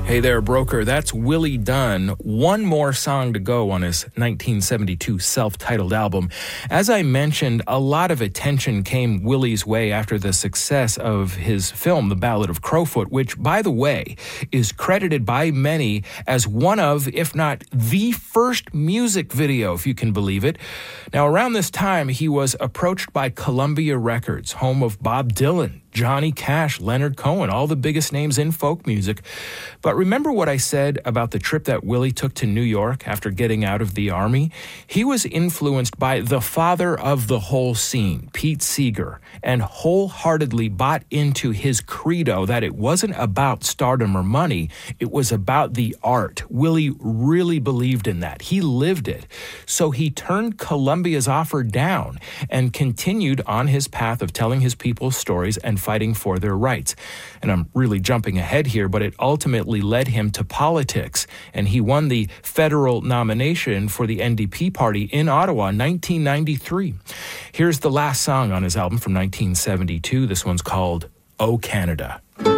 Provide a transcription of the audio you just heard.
Hey there, broker. That's Willie Dunn. One more song to go on his 1972 self-titled album. As I mentioned, a lot of attention came Willie's way after the success of his film, The Ballad of Crowfoot, which, by the way, is credited by many as one of, if not the first music video, if you can believe it. Now, around this time, he was approached by Columbia Records, home of Bob Dylan, Johnny Cash, Leonard Cohen, all the biggest names in folk music. But remember what I said about the trip that Willie took to New York after getting out of the Army? He was influenced by the father of the whole scene, Pete Seeger, and wholeheartedly bought into his credo that it wasn't about stardom or money, it was about the art. Willie really believed in that. He lived it. So he turned Columbia's offer down and continued on his path of telling his people stories and fighting for their rights. And I'm really jumping ahead here, but it ultimately led him to politics, and he won the federal nomination for the NDP party in Ottawa in 1993. Here's the last song on his album from 1972. This one's called "Oh Canada."